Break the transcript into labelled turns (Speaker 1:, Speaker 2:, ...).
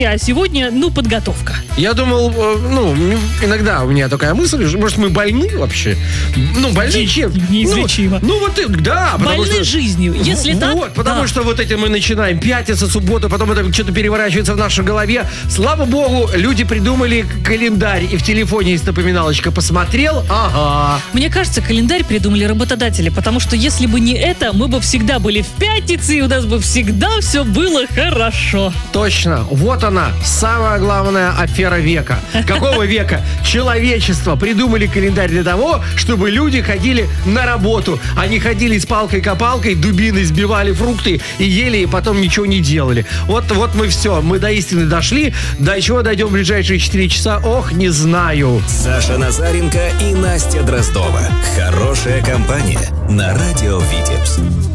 Speaker 1: а сегодня, подготовка.
Speaker 2: Я думал, иногда у меня такая мысль, может, мы больны вообще? Больны чем?
Speaker 1: Неизлечимо.
Speaker 2: Да.
Speaker 1: Больны жизнью, если так.
Speaker 2: Вот, потому что вот этим мы начинаем пятница, суббота, потом это что-то переворачивается в нашей голове. Слава богу, люди придумали календарь, и в телефоне есть напоминалочка. Посмотрел, ага.
Speaker 1: Мне кажется, календарь придумали работодатели, потому что если бы не это, мы бы всегда были в пятнице, и у нас бы всегда все было хорошо.
Speaker 2: Точно. Вот она, самая главная афера века. Какого века? Человечество придумали календарь для того, чтобы люди ходили на работу. Они ходили с палкой-копалкой, дубиной сбивали фрукты и ели, и потом ничего не делали. Вот мы все, мы до истины дошли. До чего дойдем в ближайшие 4 часа? Ох, не знаю.
Speaker 3: Саша Назаренко и Настя Дроздова. Хорошая компания на радио Витебск.